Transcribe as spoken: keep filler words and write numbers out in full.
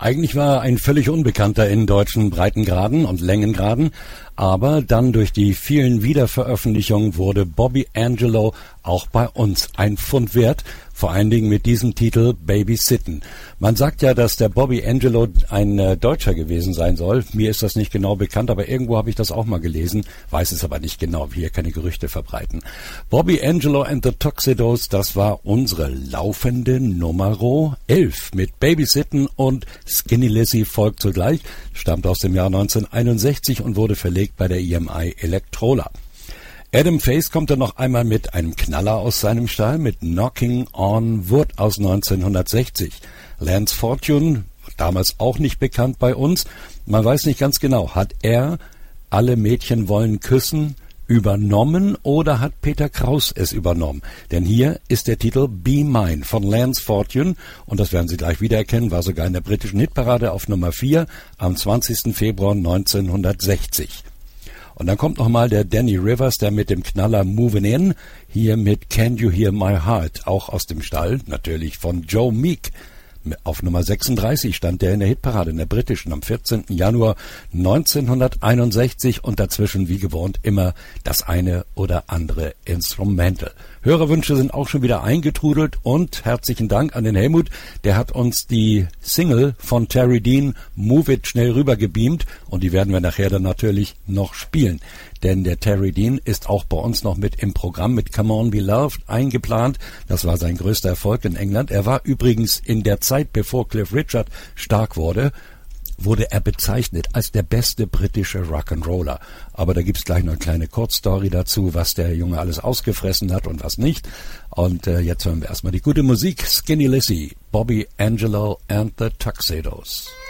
Eigentlich war er ein völlig Unbekannter in deutschen Breitengraden und Längengraden, aber dann durch die vielen Wiederveröffentlichungen wurde Bobby Angelo auch bei uns ein Pfund wert, vor allen Dingen mit diesem Titel Babysitten. Man sagt ja, dass der Bobby Angelo ein äh, Deutscher gewesen sein soll. Mir ist das nicht genau bekannt, aber irgendwo habe ich das auch mal gelesen, weiß es aber nicht genau, will hier keine Gerüchte verbreiten. Bobby Angelo and the Tuxedos, das war unsere laufende Nummer elf mit Babysitten, und Skinny Lizzy folgt zugleich, stammt aus dem Jahr neunzehnhunderteinundsechzig und wurde verlegt bei der E M I Electrola. Adam Faith kommt dann noch einmal mit einem Knaller aus seinem Stall mit Knocking on Wood aus neunzehnhundertsechzig. Lance Fortune, damals auch nicht bekannt bei uns, man weiß nicht ganz genau, hat er Alle Mädchen wollen küssen übernommen oder hat Peter Kraus es übernommen? Denn hier ist der Titel Be Mine von Lance Fortune, und das werden Sie gleich wiedererkennen, war sogar in der britischen Hitparade auf Nummer vier am zwanzigsten Februar neunzehnhundertsechzig. Und dann kommt nochmal der Danny Rivers, der mit dem Knaller Movin' In, hier mit Can You Hear My Heart, auch aus dem Stall, natürlich von Joe Meek. Auf Nummer sechsunddreißig stand der in der Hitparade, in der britischen, am vierzehnten Januar neunzehnhunderteinundsechzig, und dazwischen wie gewohnt immer das eine oder andere Instrumental. Hörerwünsche sind auch schon wieder eingetrudelt, und herzlichen Dank an den Helmut, der hat uns die Single von Terry Dean, Move It, schnell rübergebeamt, und die werden wir nachher dann natürlich noch spielen. Denn der Terry Dean ist auch bei uns noch mit im Programm mit Come On Be Loved eingeplant. Das war sein größter Erfolg in England. Er war übrigens in der Zeit, bevor Cliff Richard stark wurde, wurde er bezeichnet als der beste britische Rock'n'Roller. Aber da gibt's gleich noch eine kleine Kurzstory dazu, was der Junge alles ausgefressen hat und was nicht. Und äh, jetzt hören wir erstmal die gute Musik. Skinny Lizzy, Bobby Angelo and the Tuxedos.